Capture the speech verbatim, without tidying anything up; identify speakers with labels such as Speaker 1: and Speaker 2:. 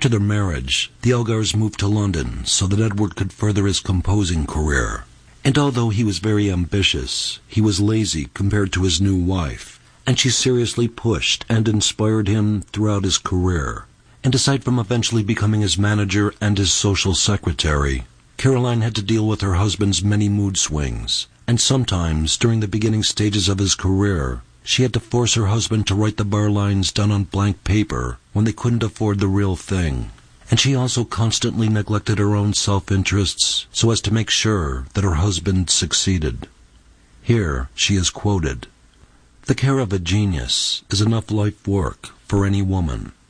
Speaker 1: After their marriage, the Elgars moved to London so that Edward could further his composing career. And although he was very ambitious, he was lazy compared to his new wife, and she seriously pushed and inspired him throughout his career. And aside from eventually becoming his manager and his social secretary, Caroline had to deal with her husband's many mood swings, and sometimes, during the beginning stages of his career, she had to force her husband to write the bar lines down on blank paper when they couldn't afford the real thing. And she also constantly neglected her own self-interests so as to make sure that her husband succeeded. Here she is quoted, "The care of a genius is enough life work for any woman.